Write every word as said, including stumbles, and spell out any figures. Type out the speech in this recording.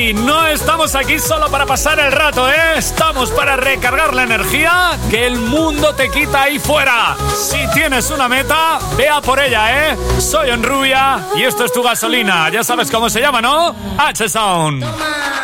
sí, no estamos aquí solo para pasar el rato, ¿eh? Estamos para recargar la energía que el mundo te quita ahí fuera. Si tienes una meta, vea por ella, ¿eh? Soy Onrubia y esto es tu gasolina. Ya sabes cómo se llama, ¿no? H-Sound. Toma.